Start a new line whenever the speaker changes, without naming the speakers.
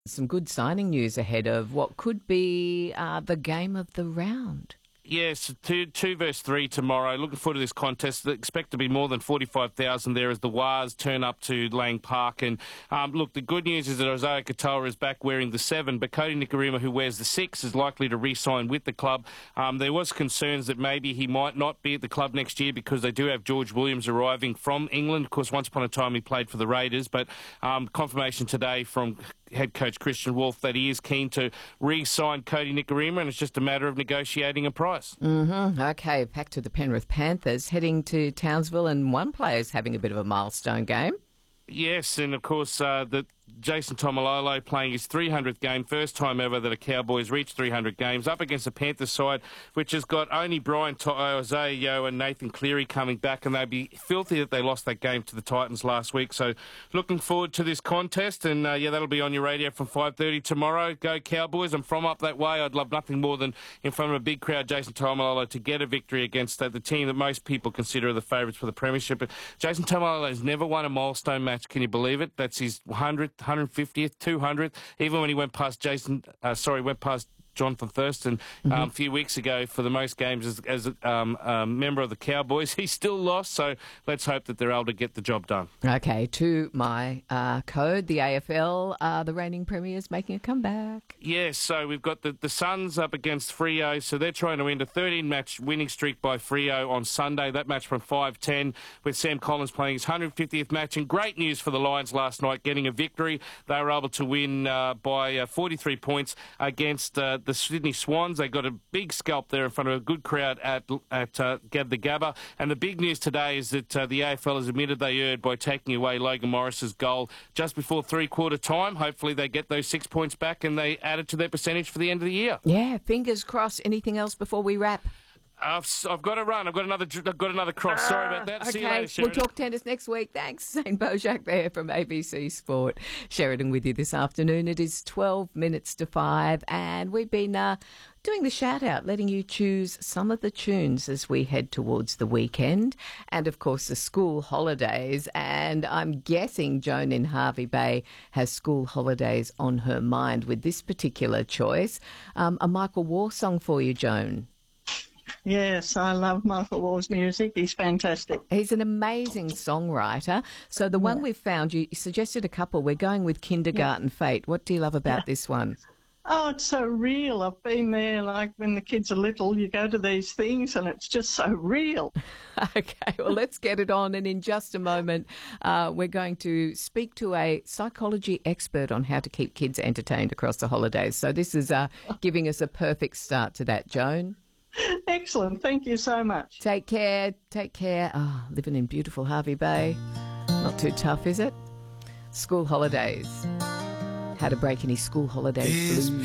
Some good signing news ahead of what could be the game of the round.
Yes, 2 versus 3 tomorrow. Looking forward to this contest. Expect to be more than 45,000 there as the Wars turn up to Lang Park. And look, the good news is that Isaiah Katoa is back wearing the 7, but Cody Nikorima, who wears the 6, is likely to re-sign with the club. There was concerns that maybe he might not be at the club next year because they do have George Williams arriving from England. Of course, once upon a time he played for the Raiders, but confirmation today from head coach Christian Wolff that he is keen to re-sign Cody Nikorima, and it's just a matter of negotiating a price.
Okay, back to the Penrith Panthers, heading to Townsville, and one player's having a bit of a milestone game.
Yes, and of course, Jason Taumalolo playing his 300th game, first time ever that a Cowboys reached 300 games, up against the Panthers side, which has got only Brian To'o, Isaiah Yeo and Nathan Cleary coming back, and they'd be filthy that they lost that game to the Titans last week. So looking forward to this contest, and that'll be on your radio from 5:30 tomorrow. Go Cowboys. I'm from up that way. I'd love nothing more than in front of a big crowd, Jason Taumalolo, to get a victory against the team that most people consider the favourites for the premiership. But Jason Taumalolo has never won a milestone match. Can you believe it? That's his 100th, 150th, 200th. Even when he went past Jonathan Thurston a few weeks ago for the most games as a member of the Cowboys, he still lost. So let's hope that they're able to get the job done.
Okay, to my code, the AFL, the reigning premiers making a comeback.
Yes, so we've got the Suns up against Freo, so they're trying to end a 13-match winning streak by Freo on Sunday. That match from 5:10 with Sam Collins playing his 150th match. And great news for the Lions last night, getting a victory. They were able to win by 43 points against the Sydney Swans. They got a big scalp there in front of a good crowd at the Gabba. And the big news today is that the AFL has admitted they erred by taking away Logan Morris's goal just before three-quarter time. Hopefully they get those 6 points back and they add it to their percentage for the end of the year.
Yeah, fingers crossed. Anything else before we wrap?
I've got to run. I've got another cross. Sorry about that.
Okay.
See you later, Sheridan.
We'll talk tennis next week. Thanks, Zane Bojack there from ABC Sport. Sheridan with you this afternoon. It is 12 minutes to 5, and we've been doing the shout-out, letting you choose some of the tunes as we head towards the weekend and, of course, the school holidays. And I'm guessing Joan in Hervey Bay has school holidays on her mind with this particular choice. A Michael Waugh song for you, Joan.
Yes, I love Michael Waugh's music. He's fantastic.
He's an amazing songwriter. So the one we've found, you suggested a couple. We're going with Kindergarten Fate. What do you love about this one?
Oh, it's so real. I've been there, like when the kids are little, you go to these things and it's just so real.
Okay, well, let's get it on. And in just a moment, we're going to speak to a psychology expert on how to keep kids entertained across the holidays. So this is giving us a perfect start to that, Joan.
Excellent. Thank you so much.
Take care. Take care. Oh, living in beautiful Hervey Bay. Not too tough, is it? School holidays. How to break any school holidays blues.